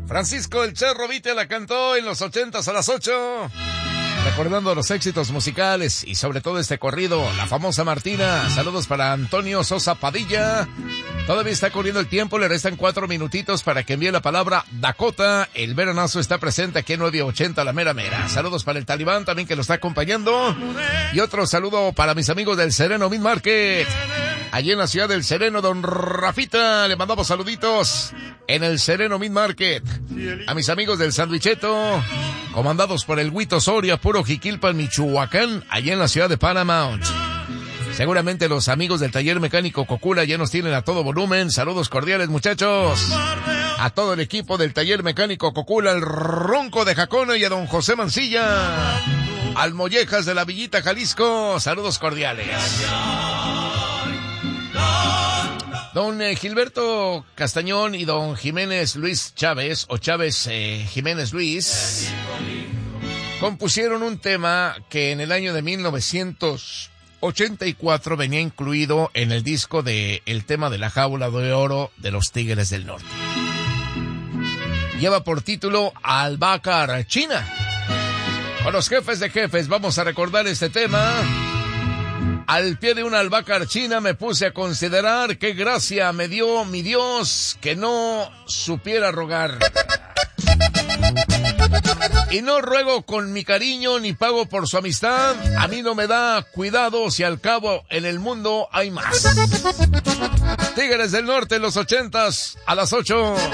Francisco el Cerro Vite la cantó en los 80s a las 8. Recordando los éxitos musicales y sobre todo este corrido, la famosa Martina. Saludos para Antonio Sosa Padilla. Todavía está corriendo el tiempo, le restan 4 minutitos para que envíe la palabra Dakota. El veranazo está presente aquí en 980 La Mera Mera. Saludos para el Talibán también que lo está acompañando. Y otro saludo para mis amigos del Sereno Meat Market. Allí en la ciudad del Sereno, don Rafita, le mandamos saluditos en el Sereno Meat Market. A mis amigos del Sandwicheto, comandados por el Huito Soria, puro Jiquilpan, Michoacán, allí en la ciudad de Paramount. Seguramente los amigos del taller mecánico Cocula ya nos tienen a todo volumen. Saludos cordiales, muchachos. A todo el equipo del taller mecánico Cocula, al Ronco de Jacona y a don José Mancilla. Al Mollejas de la Villita, Jalisco. Saludos cordiales. Don Gilberto Castañón y don Jiménez Luis Chávez, o Chávez Jiménez Luis, compusieron un tema que en el año de 1984 venía incluido en el disco de El tema de la jaula de oro de los Tigres del Norte. Lleva por título Albahaca China. Con los jefes de jefes vamos a recordar este tema. Al pie de una albahaca china me puse a considerar qué gracia me dio mi Dios que no supiera rogar. Y no ruego con mi cariño ni pago por su amistad. A mí no me da cuidado si al cabo en el mundo hay más. Tigres del Norte en los 80s a las 8.